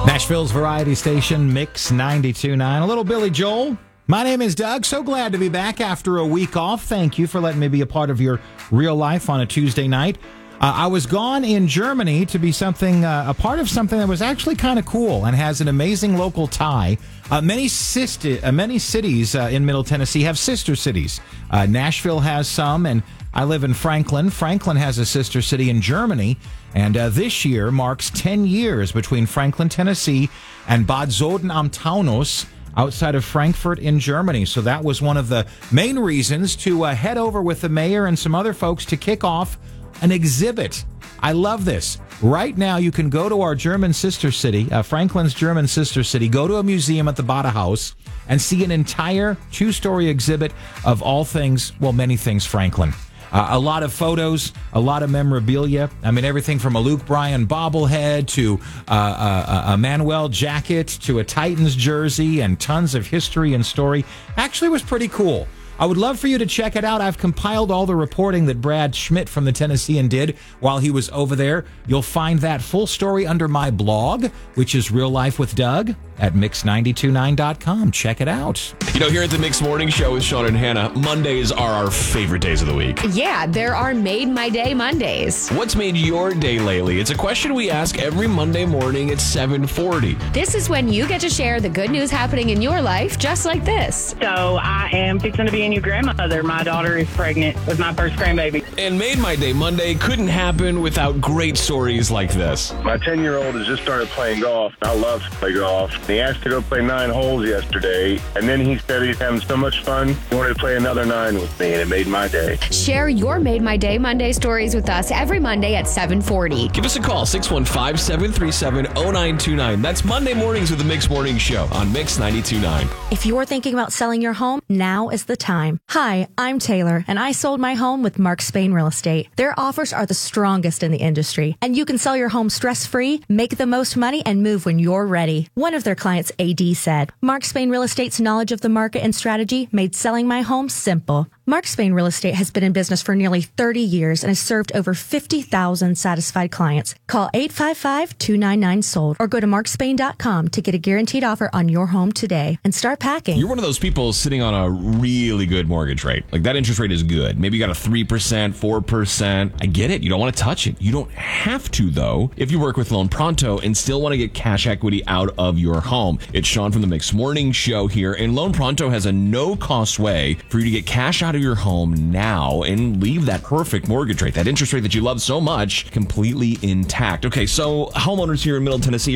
Nashville's variety station, Mix 92.9. A little Billy Joel. My name is Doug. So glad to be back after a week off. Thank you for letting me be a part of your real life on a Tuesday night. I was gone in Germany to be a part of something that was actually kind of cool and has an amazing local tie. Many cities in Middle Tennessee have sister cities. Nashville has some, and I live in Franklin. Franklin has a sister city in Germany, and this year marks 10 years between Franklin, Tennessee, and Bad Soden am Taunus, outside of Frankfurt in Germany. So that was one of the main reasons to head over with the mayor and some other folks to kick off an exhibit. I love this. Right now, you can go to our German sister city, Franklin's German sister city, go to a museum at the Badahaus and see an entire two-story exhibit of all things, well, many things Franklin. A lot of photos, a lot of memorabilia. I mean, everything from a Luke Bryan bobblehead to a Manuel jacket to a Titans jersey and tons of history and story. Actually was pretty cool. I would love for you to check it out. I've compiled all the reporting that Brad Schmidt from the Tennessean did while he was over there. You'll find that full story under my blog, which is Real Life with Doug at mix929.com. Check it out. You know, here at the Mix Morning Show with Sean and Hannah, Mondays are our favorite days of the week. Yeah, there are Made My Day Mondays. What's made your day lately? It's a question we ask every Monday morning at 7:40. This is when you get to share the good news happening in your life, just like this. So I am fixing to be a new grandmother. My daughter is pregnant with my first grandbaby. And Made My Day Monday couldn't happen without great stories like this. My 10-year-old has just started playing golf. I love to play golf. He asked to go play 9 holes yesterday, and then he said he's having so much fun, he wanted to play another 9 with me, and it made my day. Share your Made My Day Monday stories with us every Monday at 7:40. Give us a call, 615-737-0929. That's Monday mornings with the Mix Morning Show on Mix 92.9. If you're thinking about selling your home, now is the time. Hi, I'm Taylor, and I sold my home with Mark Spain Real Estate. Their offers are the strongest in the industry, and you can sell your home stress-free, make the most money, and move when you're ready. One of their clients, AD, said, Mark Spain Real Estate's knowledge of the market and strategy made selling my home simple. Mark Spain Real Estate has been in business for nearly 30 years and has served over 50,000 satisfied clients. Call 855-299-SOLD or go to markspain.com to get a guaranteed offer on your home today and start packing. You're one of those people sitting on a really good mortgage rate. Like, that interest rate is good. Maybe you got a 3%, 4%. I get it. You don't want to touch it. You don't have to, though, if you work with Loan Pronto and still want to get cash equity out of your home. It's Sean from the Mix Morning Show here, and Loan Pronto has a no-cost way for you to get cash out of your home now and leave that perfect mortgage rate, that interest rate that you love so much, completely intact. Okay, so homeowners here in Middle Tennessee